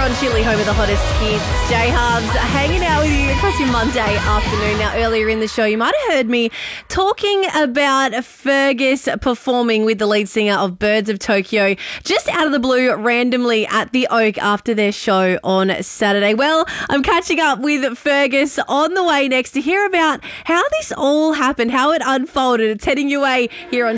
on Chili, home of the hottest hits. J Hubs hanging out with you across your Monday afternoon. Now, earlier in the show, you might have heard me talking about Fergus performing with the lead singer of Birds of Tokyo just out of the blue randomly at the Oak after their show on Saturday. Well, I'm catching up with Fergus on the way next to hear about how this all happened, how it unfolded. It's heading your way here on